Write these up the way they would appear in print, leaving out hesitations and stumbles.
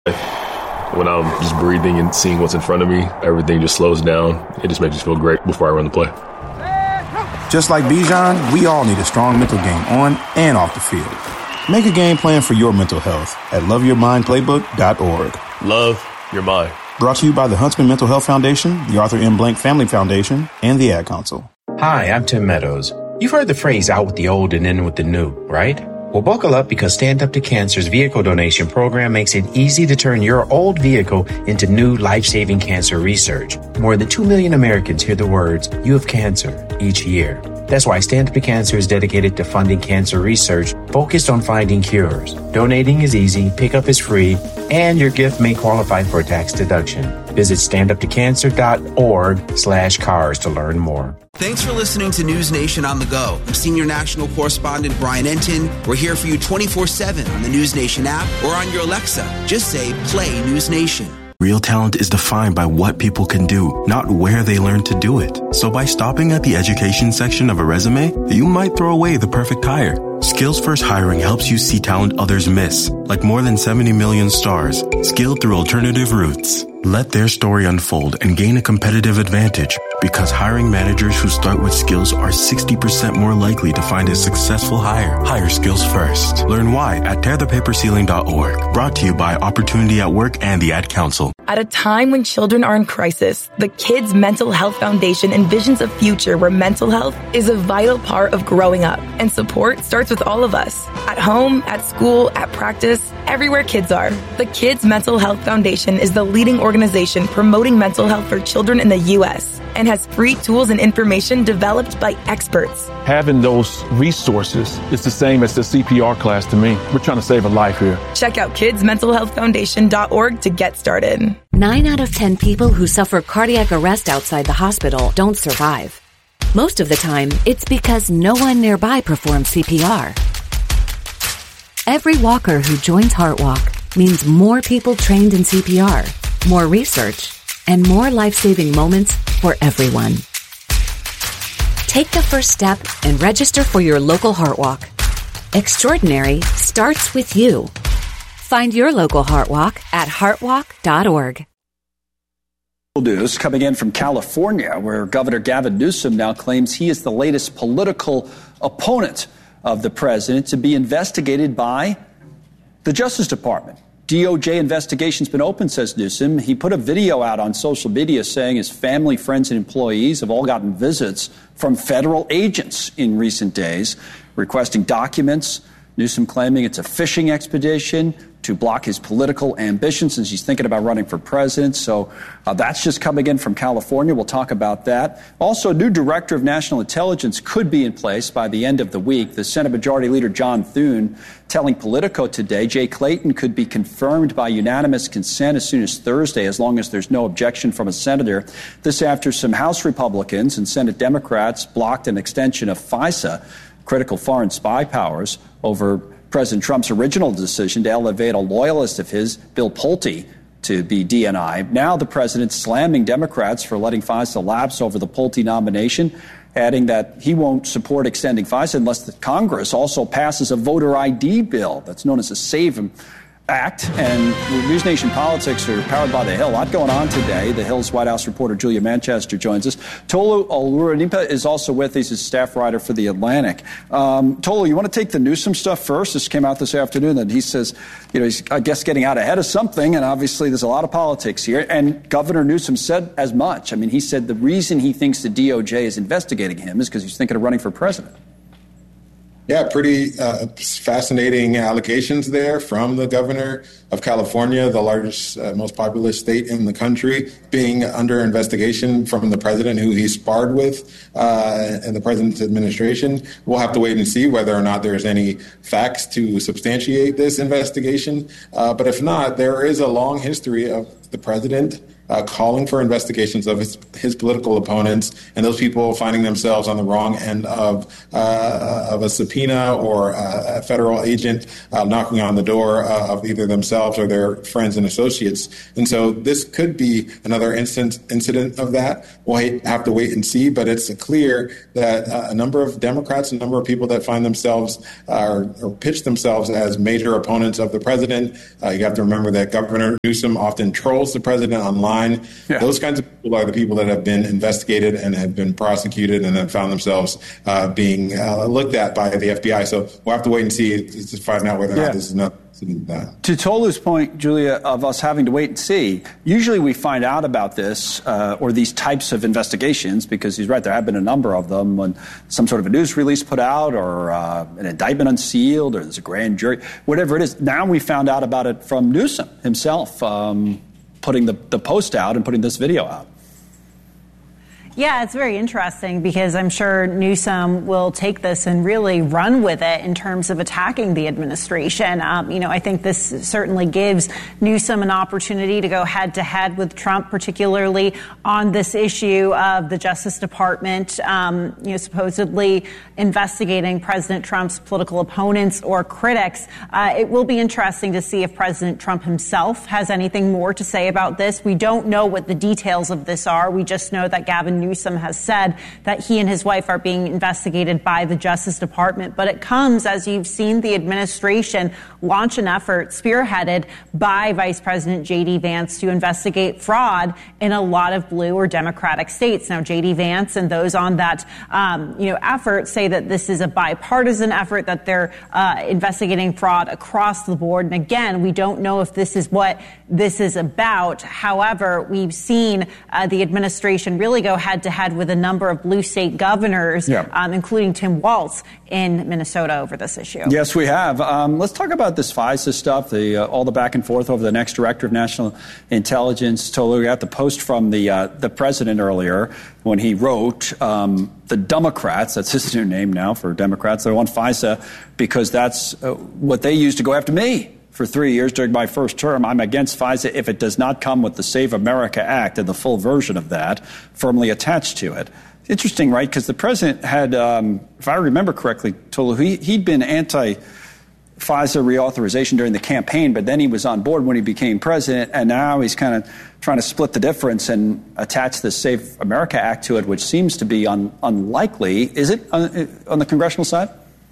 When I'm just breathing and seeing what's in front of me, everything just slows down. It just makes me feel great before I run the play. Just like Bijan, we all need a strong mental game on and off the field. Make a game plan for your mental health at loveyourmindplaybook.org. Love your mind. Brought to you by the Huntsman Mental Health Foundation, the Arthur M. Blank Family Foundation, and the Ad Council. Hi, I'm Tim Meadows. You've heard the phrase out with the old and in with the new, right? Well, buckle up because Stand Up to Cancer's vehicle donation program makes it easy to turn your old vehicle into new life-saving cancer research. More than 2 million Americans hear the words, "You have cancer," each year. That's why Stand Up to Cancer is dedicated to funding cancer research focused on finding cures. Donating is easy, pickup is free, and your gift may qualify for a tax deduction. Visit standuptocancer.org/cars to learn more. Thanks for listening to News Nation on the go. I'm Senior National Correspondent Brian Entin. We're here for you 24/7 on the News Nation app or on your Alexa. Just say, play News Nation. Real talent is defined by what people can do, not where they learn to do it. So by stopping at the education section of a resume, you might throw away the perfect hire. Skills First Hiring helps you see talent others miss, like more than 70 million stars, skilled through alternative routes. Let their story unfold and gain a competitive advantage, because hiring managers who start with skills are 60% more likely to find a successful hire. Hire skills first. Learn why at tearthepaperceiling.org. Brought to you by Opportunity at Work and the Ad Council. At a time when children are in crisis, the Kids Mental Health Foundation envisions a future where mental health is a vital part of growing up, and support starts with all of us. At home, at school, at practice, everywhere kids are. The Kids Mental Health Foundation is the leading organization promoting mental health for children in the U.S. and has free tools and information developed by experts. Having those resources is the same as the CPR class to me. We're trying to save a life here. Check out kidsmentalhealthfoundation.org to get started. 9 out of 10 people who suffer cardiac arrest outside the hospital don't survive. Most of the time, it's because no one nearby performs CPR. Every walker who joins HeartWalk means more people trained in CPR, more research, and more life-saving moments for everyone. Take the first step and register for your local HeartWalk. Extraordinary starts with you. Find your local HeartWalk at heartwalk.org. News coming in from California, where Governor Gavin Newsom now claims he is the latest political opponent of the president to be investigated by the Justice Department. DOJ investigation's been open, says Newsom. He put a video out on social media saying his family, friends, and employees have all gotten visits from federal agents in recent days requesting documents. Newsom claiming it's a fishing expedition to block his political ambitions since he's thinking about running for president. So that's just coming in from California. We'll talk about that. Also, a new director of national intelligence could be in place by the end of the week. The Senate Majority Leader John Thune telling Politico today Jay Clayton could be confirmed by unanimous consent as soon as Thursday, as long as there's no objection from a senator. This after some House Republicans and Senate Democrats blocked an extension of FISA, critical foreign spy powers, over President Trump's original decision to elevate a loyalist of his, Bill Pulte, to be DNI. Now the president's slamming Democrats for letting FISA lapse over the Pulte nomination, adding that he won't support extending FISA unless the Congress also passes a voter ID bill that's known as the SAVE Act. And News Nation Politics are powered by The Hill. A lot going on today. The Hill's White House reporter Julia Manchester joins us. Tolu Olorunnipa is also with us. He's a staff writer for The Atlantic. Tolu, you want to take the Newsom stuff first? This came out this afternoon that he says, he's, I guess, getting out ahead of something, and obviously there's a lot of politics here. And Governor Newsom said as much. I mean, he said the reason he thinks the DOJ is investigating him is because he's thinking of running for president. Yeah, pretty fascinating allegations there from the governor of California, the largest, most populous state in the country, being under investigation from the president who he sparred with in the president's administration. We'll have to wait and see whether or not there's any facts to substantiate this investigation. But if not, there is a long history of the president calling for investigations of his political opponents, and those people finding themselves on the wrong end of a subpoena or a federal agent knocking on the door of either themselves or their friends and associates. And so this could be another incident of that. We'll have to wait and see, but it's clear that a number of Democrats, a number of people that find themselves or pitch themselves as major opponents of the president. You have to remember that Governor Newsom often trolls the president online. Yeah. Those kinds of people are the people that have been investigated and have been prosecuted and have found themselves being looked at by the FBI. So we'll have to wait and see to find out whether or not this is enough. To Tolu's point, Julia, of us having to wait and see, usually we find out about this or these types of investigations, because he's right, there have been a number of them, when some sort of a news release put out or an indictment unsealed or there's a grand jury, whatever it is. Now we found out about it from Newsom himself, putting the post out and putting this video out. Yeah, it's very interesting because I'm sure Newsom will take this and really run with it in terms of attacking the administration. I think this certainly gives Newsom an opportunity to go head to head with Trump, particularly on this issue of the Justice Department, supposedly investigating President Trump's political opponents or critics. It will be interesting to see if President Trump himself has anything more to say about this. We don't know what the details of this are. We just know that Gavin Newsom has said that he and his wife are being investigated by the Justice Department. But it comes as you've seen the administration launch an effort spearheaded by Vice President J.D. Vance to investigate fraud in a lot of blue or Democratic states. Now, J.D. Vance and those on that, effort say that this is a bipartisan effort, that they're investigating fraud across the board. And again, we don't know if this is what this is about. However, we've seen the administration really go head-to-head with a number of blue state governors, including Tim Walz in Minnesota over this issue. Yes, we have. Let's talk about this FISA stuff, all the back and forth over the next director of national intelligence. Tolu got the post from the president earlier when he wrote the Democrats, that's his new name now for Democrats, they want FISA because that's what they used to go after me. For 3 years during my first term, I'm against FISA if it does not come with the Save America Act and the full version of that firmly attached to it. Interesting, right? Because the president had, if I remember correctly, Tolu, he'd been anti-FISA reauthorization during the campaign, but then he was on board when he became president, and now he's kind of trying to split the difference and attach the Save America Act to it, which seems to be unlikely. Is it on the congressional side?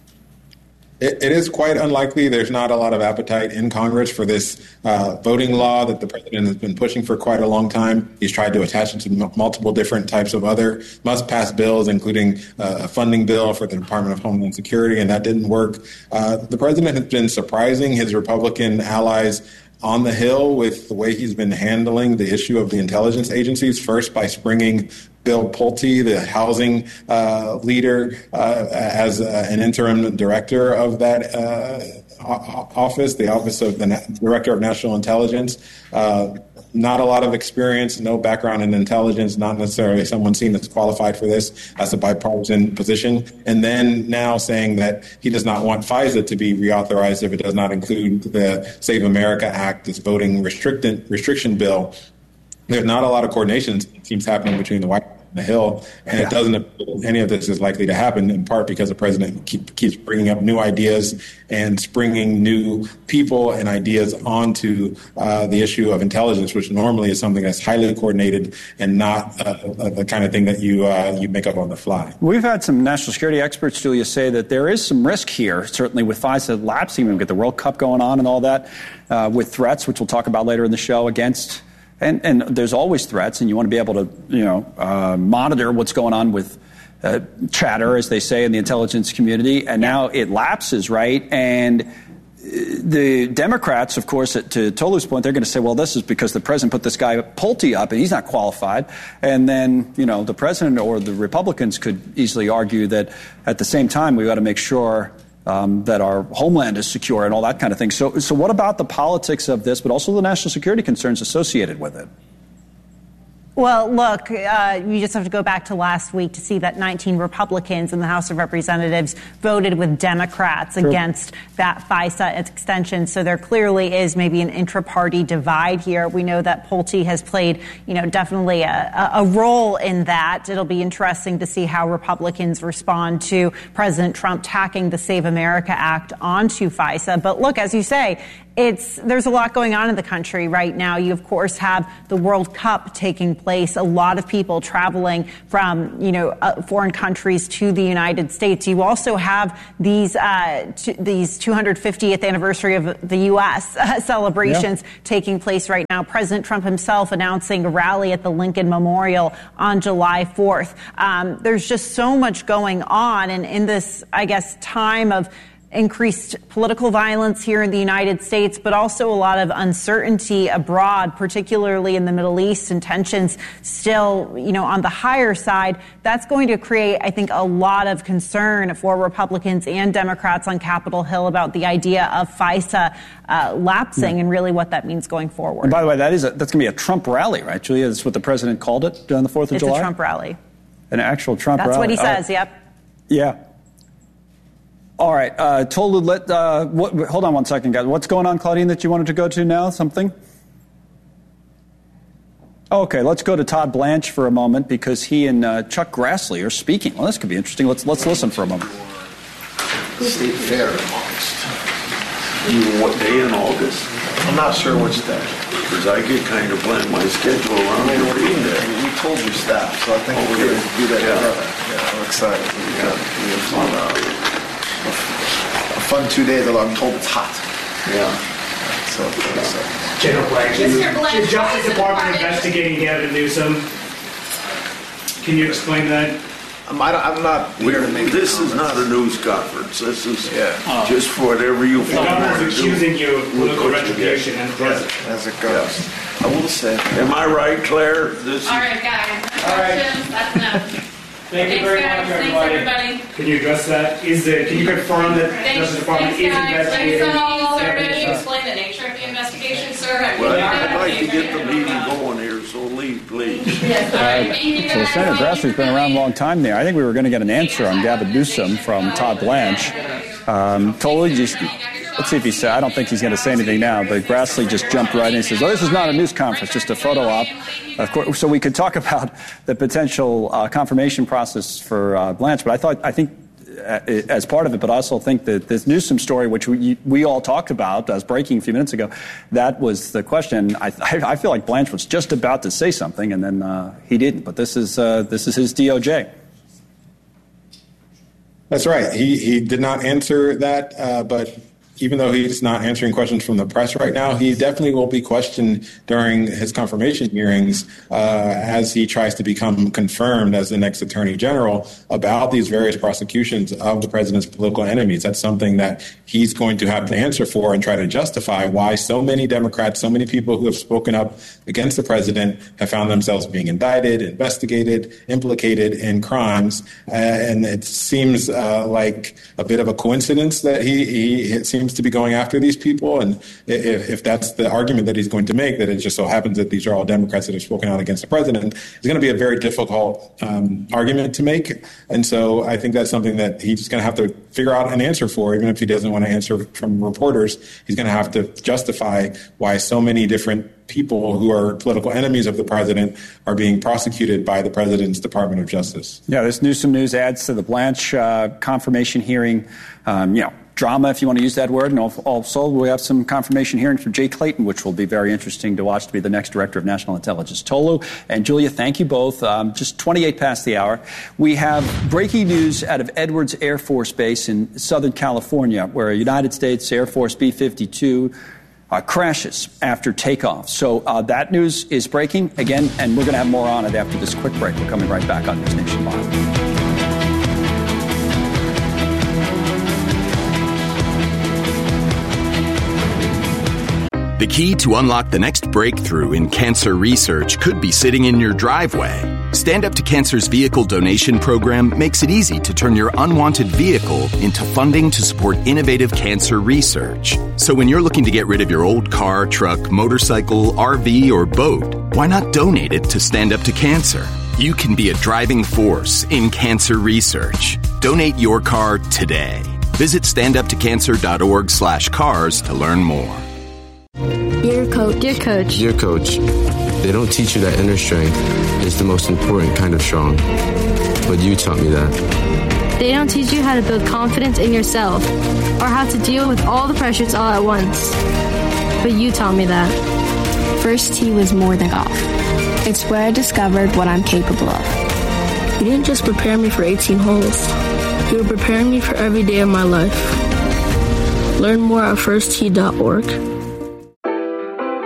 It is quite unlikely. There's not a lot of appetite in Congress for this voting law that the president has been pushing for quite a long time. He's tried to attach it to multiple different types of other must-pass bills, including a funding bill for the Department of Homeland Security, and that didn't work. The president has been surprising his Republican allies on the Hill with the way he's been handling the issue of the intelligence agencies, first by springing Bill Pulte, the housing leader, as an interim director of that office, the Office of the Director of National Intelligence. Not a lot of experience, no background in intelligence, not necessarily someone seen that's qualified for this as a bipartisan position. And then now saying that he does not want FISA to be reauthorized if it does not include the Save America Act, this voting restriction bill. There's not a lot of coordination, it seems, happening between the White House and the Hill, and it doesn't appear any of this is likely to happen, in part because the president keeps bringing up new ideas and springing new people and ideas onto the issue of intelligence, which normally is something that's highly coordinated and not the kind of thing that you make up on the fly. We've had some national security experts, Julia, say that there is some risk here, certainly with FISA lapsing. We've got the World Cup going on and all that, with threats, which we'll talk about later in the show, against. And there's always threats, and you want to be able to, monitor what's going on with chatter, as they say in the intelligence community. And now it lapses, right? And the Democrats, of course, to Tolu's point, they're going to say, well, this is because the president put this guy Pulte up, and he's not qualified. And then, the president or the Republicans could easily argue that at the same time, we've got to make sure that our homeland is secure and all that kind of thing. So what about the politics of this, but also the national security concerns associated with it? Well, look, you just have to go back to last week to see that 19 Republicans in the House of Representatives voted with Democrats against that FISA extension. So there clearly is maybe an intra-party divide here. We know that Pulte has played, definitely a role in that. It'll be interesting to see how Republicans respond to President Trump tacking the Save America Act onto FISA. But look, as you say, there's a lot going on in the country right now. You, of course, have the World Cup taking place. A lot of people traveling from, foreign countries to the United States. You also have these 250th anniversary of the U.S. celebrations taking place right now. President Trump himself announcing a rally at the Lincoln Memorial on July 4th. There's just so much going on. And in this, I guess, time of increased political violence here in the United States, but also a lot of uncertainty abroad, particularly in the Middle East, and tensions still, on the higher side. That's going to create, I think, a lot of concern for Republicans and Democrats on Capitol Hill about the idea of FISA lapsing and really what that means going forward. And by the way, that's going to be a Trump rally, right, Julia? That's what the president called it on the 4th of July? It's a Trump rally. An actual Trump rally. That's what he says, yep. Yeah. All right, Tolu, hold on one second, guys. What's going on, Claudine, that you wanted to go to now? Something? Okay, let's go to Todd Blanche for a moment because he and Chuck Grassley are speaking. Well, this could be interesting. Let's listen for a moment. State Fair in August. What day in August? I'm not sure which day. Because I get kind of plan my schedule around every day. We told your staff, so I think we're going to do that together. Yeah, I'm excited. We have fun. A fun 2 days, although I'm told it's hot. Yeah. So. General Blanche, the Justice Department investigating Gavin Newsom. Can you explain that? I'm not here to make this is not a news conference. This is just for whatever you want. The government's accusing you of political retribution and president. As it goes. I will say. Am I right, Claire? All right, guys. All right. That's enough. Thank you very much, everybody. Can you address that? Can you confirm that the Justice Department is investigating? Sir, can you explain the nature of the investigation, sir? Well, I'd like to get the meeting going here, so leave, please. Yes, so Senator Grassley's been around a long time there. I think we were going to get an answer on Gavin Newsom from Todd Blanche. Totally just... Let's see if he said. I don't think he's going to say anything now, but Grassley just jumped right in and says, this is not a news conference, just a photo op. Of course, so we could talk about the potential confirmation process for Blanche, but I think as part of it, but I also think that this Newsom story, which we all talked about as breaking a few minutes ago, that was the question. I feel like Blanche was just about to say something, and then he didn't. But this is his DOJ. That's right. He did not answer that, but even though he's not answering questions from the press right now, he definitely will be questioned during his confirmation hearings as he tries to become confirmed as the next attorney general about these various prosecutions of the president's political enemies. That's something that he's going to have to answer for and try to justify why so many Democrats, so many people who have spoken up against the president have found themselves being indicted, investigated, implicated in crimes. And it seems like a bit of a coincidence that it seems to be going after these people. And if that's the argument that he's going to make, that it just so happens that these are all Democrats that have spoken out against the president, it's going to be a very difficult argument to make. And so I think that's something that he's going to have to figure out an answer for, even if he doesn't want to answer from reporters. He's going to have to justify why so many different people who are political enemies of the president are being prosecuted by the president's Department of Justice. Yeah, this Newsom news adds to the Blanche confirmation hearing, drama, if you want to use that word. And also, we have some confirmation hearings for Jay Clayton, which will be very interesting to watch, to be the next director of national intelligence. Tolu and Julia, thank you both. Just 28 past the hour. We have breaking news out of Edwards Air Force Base in Southern California, where a United States Air Force B-52 crashes after takeoff. So that news is breaking again, and we're going to have more on it after this quick break. We're coming right back on News Nation Live. The key to unlock the next breakthrough in cancer research could be sitting in your driveway. Stand Up to Cancer's vehicle donation program makes it easy to turn your unwanted vehicle into funding to support innovative cancer research. So when you're looking to get rid of your old car, truck, motorcycle, RV, or boat, why not donate it to Stand Up to Cancer? You can be a driving force in cancer research. Donate your car today. Visit standuptocancer.org/cars to learn more. Dear Coach. Dear Coach. Dear Coach, they don't teach you that inner strength is the most important kind of strong. But you taught me that. They don't teach you how to build confidence in yourself or how to deal with all the pressures all at once. But you taught me that. First tee was more than golf. It's where I discovered what I'm capable of. You didn't just prepare me for 18 holes. You were preparing me for every day of my life. Learn more at firsttee.org.